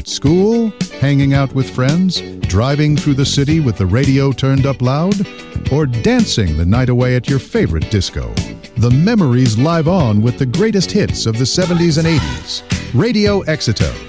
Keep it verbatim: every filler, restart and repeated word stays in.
School? Hanging out with friends? Driving through the city with the radio turned up loud? Or dancing the night away at your favorite disco? The memories live on with the greatest hits of the seventies and eighties. Radio Exito.